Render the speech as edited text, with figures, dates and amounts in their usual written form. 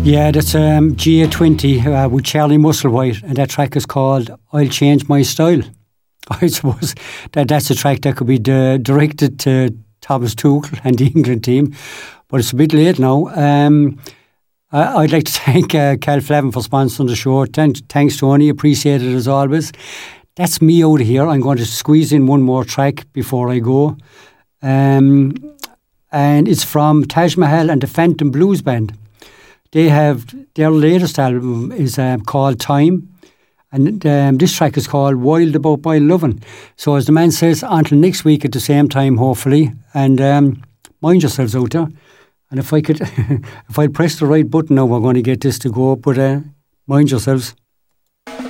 Yeah, that's GA20 with Charlie Musselwhite, and that track is called I'll Change My Style. I suppose that's a track that could be directed to Thomas Tuchel and the England team, but it's a bit late now. I'd like to thank Cal Flavin for sponsoring the show. Thanks, Tony. Appreciate it as always. That's me out of here. I'm going to squeeze in one more track before I go. And it's from Taj Mahal and the Phantom Blues Band. They have their latest album is called Time, and this track is called Wild About My Lovin'. So as the man says, until next week at the same time, hopefully, and mind yourselves out there. And if I press the right button now, we're going to get this to go. But mind yourselves.